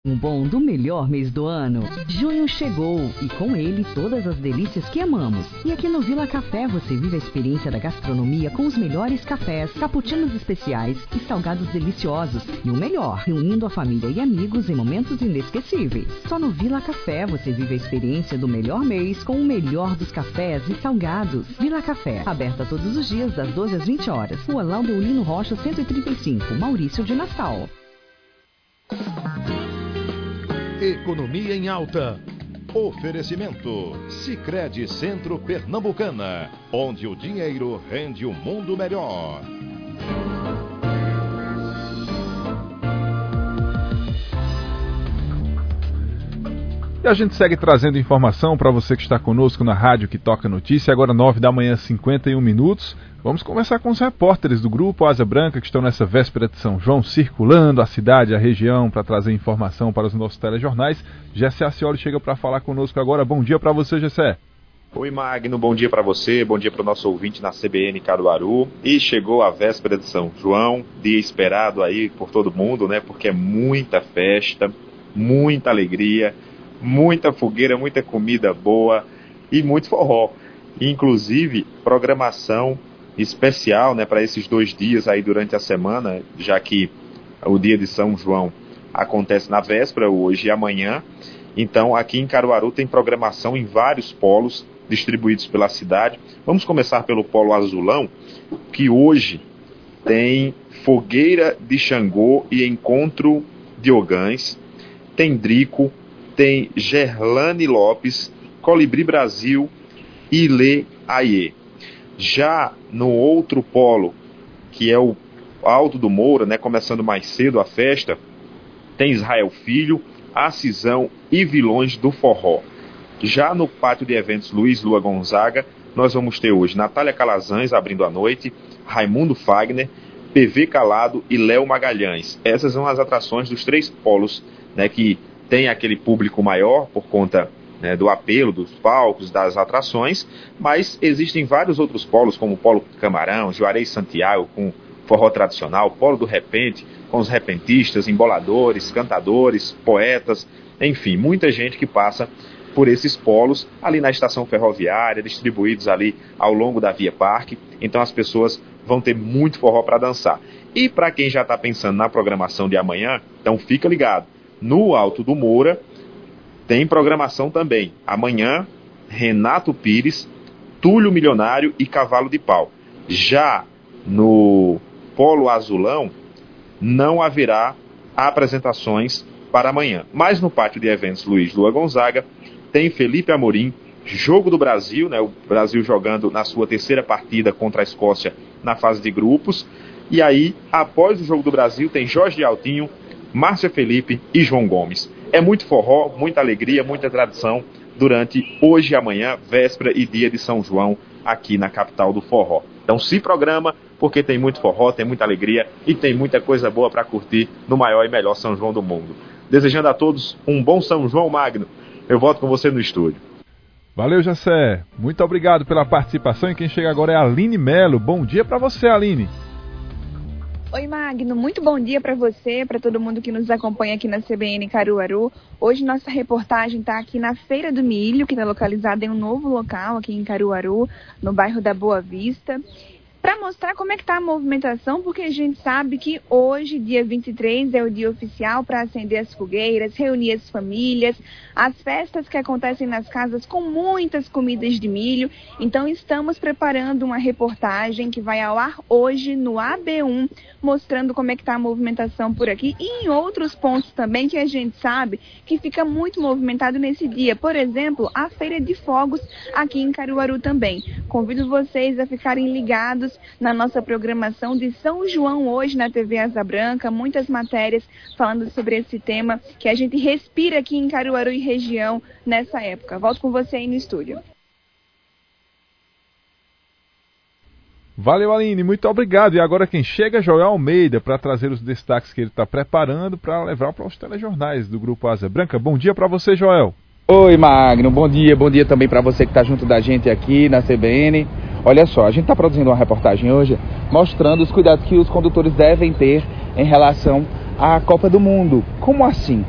Um bom do melhor mês do ano. Junho chegou e com ele todas as delícias que amamos. E aqui no Vila Café você vive a experiência da gastronomia com os melhores cafés, cappuccinos especiais e salgados deliciosos. E o melhor, reunindo a família e amigos em momentos inesquecíveis. Só no Vila Café você vive a experiência do melhor mês com o melhor dos cafés e salgados. Vila Café, aberta todos os dias das 12 às 20 horas. Rua Laudelino Rocha 135, Maurício de Nassau. Economia em alta. Oferecimento Sicredi Centro Pernambucana, onde o dinheiro rende um mundo melhor. E a gente segue trazendo informação para você que está conosco na Rádio que Toca Notícia, agora 9 da manhã, 51 minutos. Vamos conversar com os repórteres do Grupo Asa Branca que estão nessa véspera de São João, circulando a cidade, a região, para trazer informação para os nossos telejornais. Gessé Acioli chega para falar conosco agora. Bom dia para você, Gessé. Oi, Magno, bom dia para você, bom dia para o nosso ouvinte na CBN Caruaru. E chegou a véspera de São João, dia esperado aí por todo mundo, né? Porque é muita festa, muita alegria, muita fogueira, muita comida boa e muito forró. Inclusive, programação especial, né, para esses 2 dias aí durante a semana, já que o dia de São João acontece na véspera, hoje e amanhã. Então, aqui em Caruaru tem programação em vários polos distribuídos pela cidade. Vamos começar pelo Polo Azulão, que hoje tem fogueira de Xangô e encontro de Ogães, tem Drico, tem Gerlane Lopes, Colibri Brasil e Lê Aie. Já no outro polo, que é o Alto do Moura, né, começando mais cedo a festa, tem Israel Filho, Acisão e Vilões do Forró. Já no pátio de eventos Luiz Lua Gonzaga, nós vamos ter hoje Natália Calazans abrindo a noite, Raimundo Fagner, PV Calado e Léo Magalhães. Essas são as atrações dos 3 polos, né, que tem aquele público maior por conta, né, do apelo dos palcos, das atrações, mas existem vários outros polos, como o Polo Camarão, Juarez Santiago, com forró tradicional, Polo do Repente, com os repentistas, emboladores, cantadores, poetas, enfim, muita gente que passa por esses polos, ali na estação ferroviária, distribuídos ali ao longo da Via Parque, então as pessoas vão ter muito forró para dançar. E para quem já está pensando na programação de amanhã, então fica ligado, no Alto do Moura, tem programação também. Amanhã, Renato Pires, Túlio Milionário e Cavalo de Pau. Já no Polo Azulão, não haverá apresentações para amanhã. Mas no pátio de eventos Luiz Lua Gonzaga, tem Felipe Amorim, Jogo do Brasil, né, o Brasil jogando na sua 3ª partida contra a Escócia na fase de grupos. E aí, após o Jogo do Brasil, tem Jorge de Altinho, Márcia Felipe e João Gomes. É muito forró, muita alegria, muita tradição durante hoje e amanhã, véspera e dia de São João, aqui na capital do forró. Então se programa, porque tem muito forró, tem muita alegria e tem muita coisa boa para curtir no maior e melhor São João do mundo. Desejando a todos um bom São João, Magno. Eu volto com você no estúdio. Valeu, Gessé. Muito obrigado pela participação. E quem chega agora é a Aline Melo. Bom dia para você, Aline. Oi, Magno, muito bom dia para você, para todo mundo que nos acompanha aqui na CBN Caruaru. Hoje nossa reportagem está aqui na Feira do Milho, que está localizada em um novo local aqui em Caruaru, no bairro da Boa Vista, para mostrar como é que está a movimentação, porque a gente sabe que hoje, dia 23, é o dia oficial para acender as fogueiras, reunir as famílias, as festas que acontecem nas casas com muitas comidas de milho. Então estamos preparando uma reportagem que vai ao ar hoje no AB1, mostrando como é que está a movimentação por aqui e em outros pontos também que a gente sabe que fica muito movimentado nesse dia. Por exemplo, a Feira de Fogos aqui em Caruaru também. Convido vocês a ficarem ligados na nossa programação de São João hoje na TV Asa Branca, muitas matérias falando sobre esse tema que a gente respira aqui em Caruaru e região nessa época. Volto com você aí no estúdio. Valeu, Aline, muito obrigado. E agora quem chega é Joel Almeida para trazer os destaques que ele está preparando para levar para os telejornais do Grupo Asa Branca. Bom dia para você, Joel. Oi, Magno, bom dia também para você que está junto da gente aqui na CBN. Olha só, a gente está produzindo uma reportagem hoje mostrando os cuidados que os condutores devem ter em relação à Copa do Mundo. Como assim?